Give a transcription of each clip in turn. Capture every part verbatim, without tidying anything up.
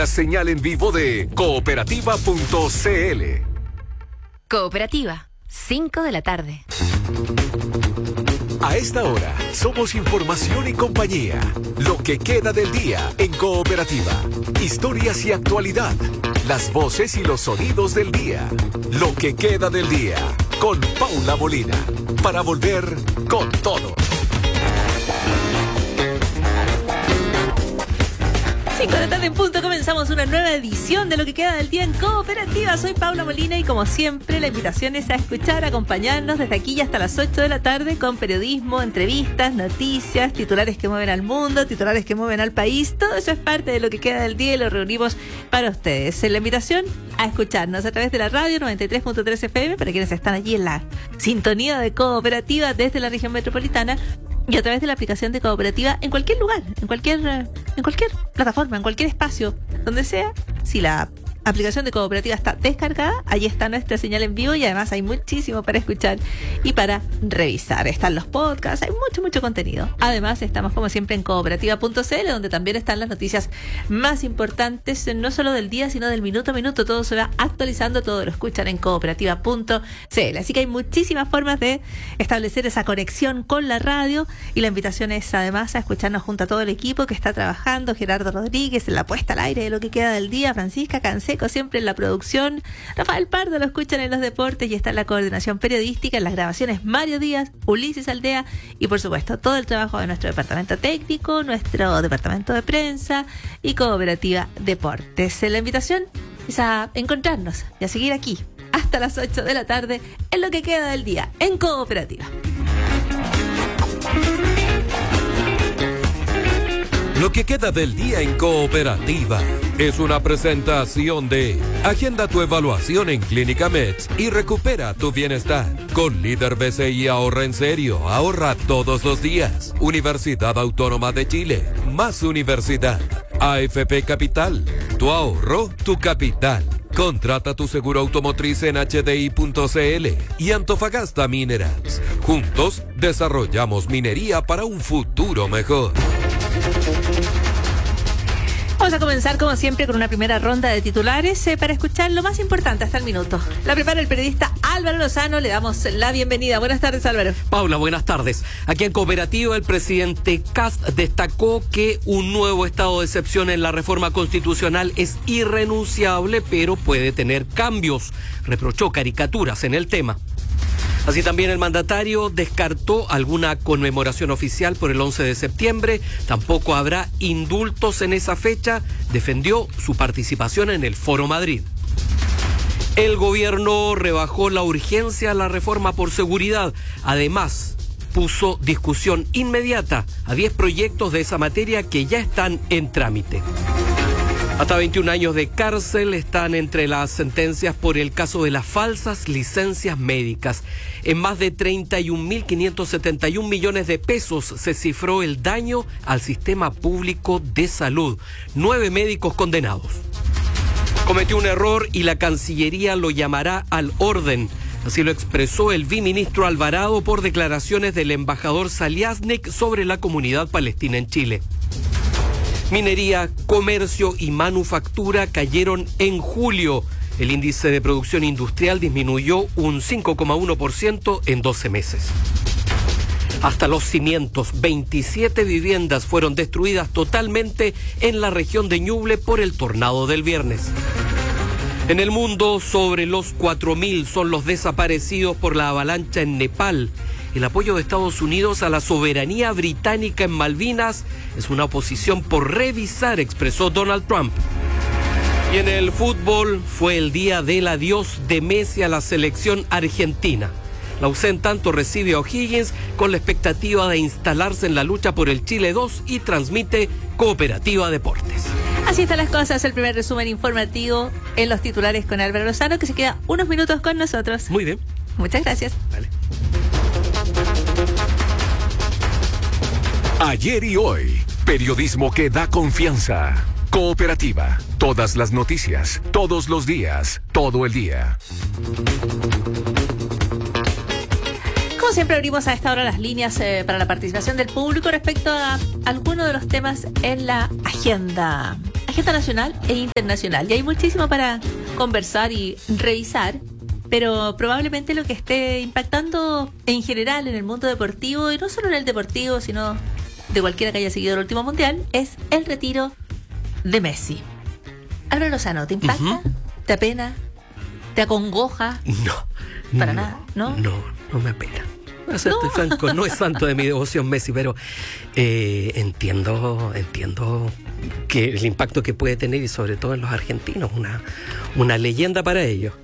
la señal en vivo de cooperativa punto c l. Cooperativa, cinco de la tarde. A esta hora, somos información y compañía. Lo que queda del día en Cooperativa. Historias y actualidad. Las voces y los sonidos del día. Lo que queda del día. Con Paula Molina. Para volver con todo. cinco de la tarde en punto, comenzamos una nueva edición de Lo que queda del día en Cooperativa. Soy Paula Molina y como siempre la invitación es a escuchar, a acompañarnos desde aquí y hasta las ocho de la tarde con periodismo, entrevistas, noticias, titulares que mueven al mundo, titulares que mueven al país. Todo eso es parte de Lo que queda del día y lo reunimos para ustedes. La invitación a escucharnos a través de la radio noventa y tres punto tres F M para quienes están allí en la sintonía de Cooperativa desde la región metropolitana. Y a través de la aplicación de Cooperativa en cualquier lugar, en cualquier, en cualquier plataforma, en cualquier espacio, donde sea, si la aplicación de Cooperativa está descargada, allí está nuestra señal en vivo y además hay muchísimo para escuchar y para revisar. Están los podcasts, hay mucho, mucho contenido. Además, estamos como siempre en cooperativa punto c l, donde también están las noticias más importantes, no solo del día, sino del minuto a minuto. Todo se va actualizando, todo lo escuchan en cooperativa punto c l. Así que hay muchísimas formas de establecer esa conexión con la radio y la invitación es además a escucharnos junto a todo el equipo que está trabajando, Gerardo Rodríguez en la puesta al aire de Lo que queda del día, Francisca Canseco siempre en la producción, Rafael Pardo lo escuchan en los deportes y está en la coordinación periodística, en las grabaciones Mario Díaz, Ulises Aldea y por supuesto todo el trabajo de nuestro departamento técnico, nuestro departamento de prensa y Cooperativa Deportes. La invitación es a encontrarnos y a seguir aquí hasta las ocho de la tarde en Lo que queda del día en Cooperativa. Lo que queda del día en Cooperativa es una presentación de Agenda tu evaluación en Clínica Meds y recupera tu bienestar. Con Líder B C I ahorra en serio, ahorra todos los días. Universidad Autónoma de Chile, más universidad. A F P Capital, tu ahorro, tu capital. Contrata tu seguro automotriz en h d i punto c l y Antofagasta Minerals. Juntos desarrollamos minería para un futuro mejor. Vamos a comenzar como siempre con una primera ronda de titulares eh, para escuchar lo más importante hasta el minuto. La prepara el periodista Álvaro Lozano, le damos la bienvenida. Buenas tardes, Álvaro. Paula, buenas tardes. Aquí en Cooperativa el presidente Kast destacó que un nuevo estado de excepción en la reforma constitucional es irrenunciable, pero puede tener cambios. Reprochó caricaturas en el tema. Así también el mandatario descartó alguna conmemoración oficial por el once de septiembre, tampoco habrá indultos en esa fecha, defendió su participación en el Foro Madrid. El gobierno rebajó la urgencia a la reforma por seguridad, además puso discusión inmediata a diez proyectos de esa materia que ya están en trámite. Hasta veintiún años de cárcel están entre las sentencias por el caso de las falsas licencias médicas. En más de treinta y un mil quinientos setenta y un millones de pesos se cifró el daño al sistema público de salud. Nueve médicos condenados. Cometió un error y la Cancillería lo llamará al orden. Así lo expresó el viceministro Alvarado por declaraciones del embajador Saliasnik sobre la comunidad palestina en Chile. Minería, comercio y manufactura cayeron en julio. El índice de producción industrial disminuyó un cinco coma uno por ciento en doce meses. Hasta los cimientos, veintisiete viviendas fueron destruidas totalmente en la región de Ñuble por el tornado del viernes. En el mundo, sobre los cuatro mil son los desaparecidos por la avalancha en Nepal. El apoyo de Estados Unidos a la soberanía británica en Malvinas es una oposición por revisar, expresó Donald Trump. Y en el fútbol fue el día del adiós de Messi a la selección argentina. La U C en tanto recibe a O'Higgins con la expectativa de instalarse en la lucha por el Chile dos y transmite Cooperativa Deportes. Así están las cosas, el primer resumen informativo en los titulares con Álvaro Lozano, que se queda unos minutos con nosotros. Muy bien. Muchas gracias. Vale. Ayer y hoy, periodismo que da confianza. Cooperativa, todas las noticias, todos los días, todo el día. Como siempre abrimos a esta hora las líneas eh, para la participación del público respecto a algunos de los temas en la agenda. agenda nacional e internacional. Y hay muchísimo para conversar y revisar, pero probablemente lo que esté impactando en general en el mundo deportivo, y no solo en el deportivo, sino de cualquiera que haya seguido el último mundial, es el retiro de Messi. Álvaro Lozano, ¿te impacta? Uh-huh. ¿Te apena? ¿Te acongoja? No. Para no, nada, ¿no? No, no me apena. No, no. Franco, no es santo de mi devoción Messi, pero eh, entiendo, entiendo que el impacto que puede tener, y sobre todo en los argentinos, una, una leyenda para ellos.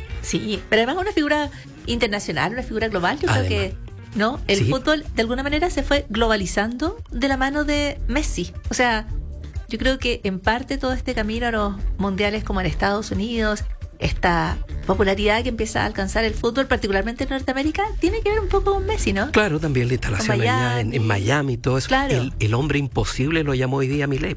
Sí, pero además una figura internacional, una figura global. Yo además, creo que no, el sí. fútbol de alguna manera se fue globalizando de la mano de Messi. O sea, yo creo que en parte todo este camino a los mundiales como en Estados Unidos, esta popularidad que empieza a alcanzar el fútbol, particularmente en Norteamérica, tiene que ver un poco con Messi, ¿no? Claro, también la instalación allá en, en Miami, todo eso. Claro. El, el hombre imposible lo llamó hoy día Milei,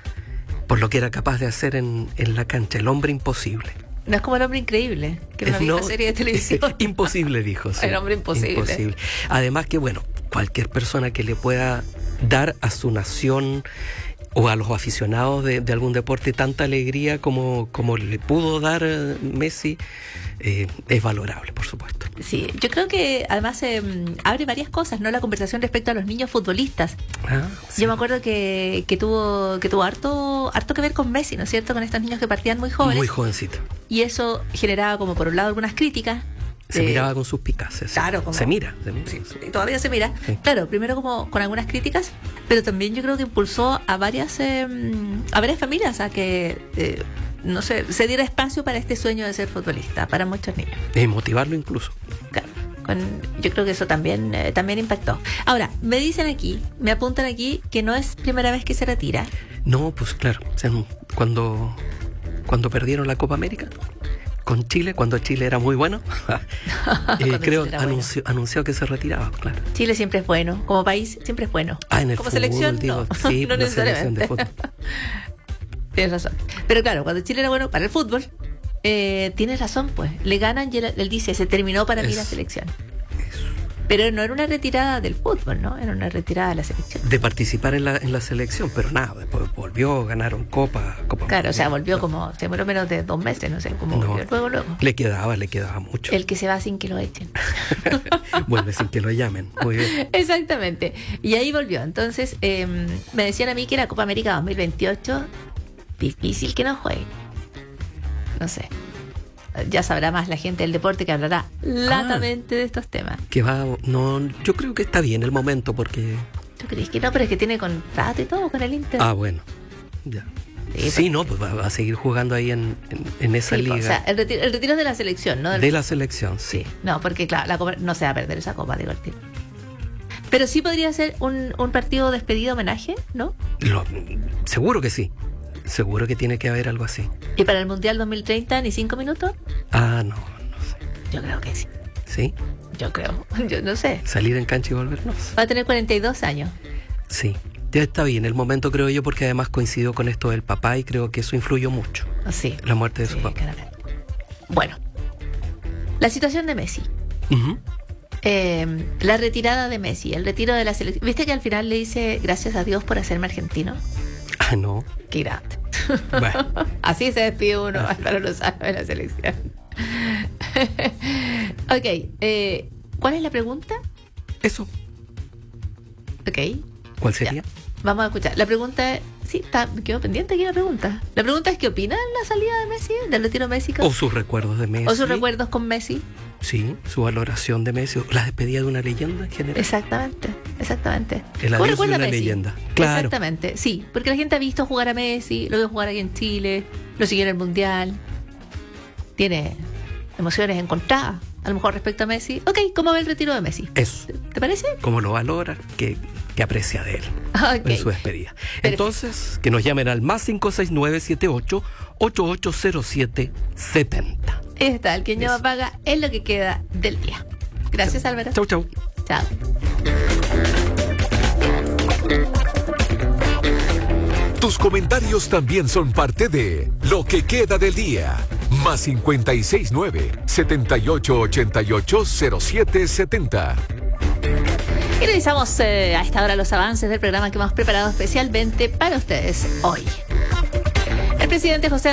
por lo que era capaz de hacer en, en la cancha, el hombre imposible. No es como El Hombre Increíble, que es una no, vieja serie de televisión. Imposible, dijo. Sí. El Hombre Imposible. Imposible. Además que, bueno, cualquier persona que le pueda dar a su nación o a los aficionados de, de algún deporte tanta alegría como, como le pudo dar uh, Messi, eh, es valorable, por supuesto. Sí, yo creo que además eh, abre varias cosas, ¿no? La conversación respecto a los niños futbolistas. Ah, sí. Yo me acuerdo que, que tuvo que tuvo harto harto que ver con Messi, ¿no es cierto? Con estos niños que partían muy jóvenes. Muy jovencito. Y eso generaba como por un lado algunas críticas. Se eh, miraba con sus picaces. Claro, como, se mira. Se mira sí, sí, todavía se mira. Sí. Claro, primero como con algunas críticas, pero también yo creo que impulsó a varias eh, a varias familias a que eh, no sé, se diera espacio para este sueño de ser futbolista para muchos niños. Y motivarlo incluso. Claro. Con, yo creo que eso también eh, también impactó. Ahora, me dicen aquí, me apuntan aquí que no es primera vez que se retira. No, pues claro, o sea, cuando cuando perdieron la Copa América con Chile, cuando Chile era muy bueno, eh, creo que anunció, bueno. anunció que se retiraba, claro. Chile siempre es bueno, como país siempre es bueno. Ah, en el como fútbol, selección, digo, no, sí, no la selección de fútbol. Tienes razón. Pero claro, cuando Chile era bueno para el fútbol, eh, tienes razón, pues. Le ganan y él, él dice, se terminó para es, mí la selección. Eso. Pero no era una retirada del fútbol, ¿no? Era una retirada de la selección. De participar en la, en la selección, pero nada, después volvió, ganaron Copa. Copa claro, o sea, volvió como, se demoró menos de dos meses, no sé, como no, volvió luego, luego. Le quedaba, le quedaba mucho. El que se va sin que lo echen. Vuelve sin que lo llamen, muy bien. Exactamente. Y ahí volvió. Entonces, eh, me decían a mí que la Copa América dos mil veintiocho, difícil que no juegue. No sé. Ya sabrá más la gente del deporte que hablará latamente ah, de estos temas. Que va, no, yo creo que está bien el momento porque... ¿Tú crees que no? Pero es que tiene contrato y todo con el Inter. Ah, bueno, ya. Sí, sí no, pues va, va a seguir jugando ahí en, en, en esa sí, liga. O sea, el retiro, el retiro es de la selección, ¿no? Del... De la selección, sí. sí. No, porque claro, la copa, no se va a perder esa copa, digo el tiro. Pero sí podría ser un, un partido despedido homenaje, ¿no? Lo, seguro que sí. Seguro que tiene que haber algo así. ¿Y para el Mundial dos mil treinta ni cinco minutos? Ah, no, no sé. Yo creo que sí. ¿Sí? Yo creo, yo no sé. Salir en cancha y volvernos. Va a tener cuarenta y dos años. Sí, ya está bien el momento, creo yo, porque además coincidió con esto del papá y creo que eso influyó mucho. Sí. La muerte de sí, su papá. Claramente. Bueno, la situación de Messi. Uh-huh. Eh, la retirada de Messi, el retiro de la selección. ¿Viste que al final le dice gracias a Dios por hacerme argentino? Ah, no. Qué grande. Bueno. Así se despide uno, ah. Álvaro Lozano de la selección. Ok, eh, ¿cuál es la pregunta? Eso. Ok. ¿Cuál sería? Ya. Vamos a escuchar. La pregunta es... Sí, está, quedó pendiente aquí la pregunta. La pregunta es, ¿qué opinan la salida de Messi, del retiro de Messi? O sus recuerdos de Messi. O sus recuerdos con Messi. Sí, su valoración de Messi, la despedida de una leyenda en general. Exactamente, exactamente. El adiós de una leyenda. Claro. Exactamente, sí, porque la gente ha visto jugar a Messi, lo vio jugar aquí en Chile, lo siguió en el Mundial. Tiene emociones encontradas, a lo mejor respecto a Messi. Ok, ¿cómo ve el retiro de Messi? Eso. ¿Te parece? ¿Cómo lo valora? ¿Qué, qué aprecia de él okay. en su despedida? Perfecto. Entonces, que nos llamen al más cinco seis nueve siete ocho ocho ocho cero siete siete cero. Ahí está, el que no paga es lo que queda del día. Gracias, Álvaro. Chau, chau. Chao. Tus comentarios también son parte de Lo que queda del día. Más cincuenta y seis nueve, setenta y ocho ochenta y ocho, cero siete setenta. Y revisamos eh, a esta hora los avances del programa que hemos preparado especialmente para ustedes hoy. presidente José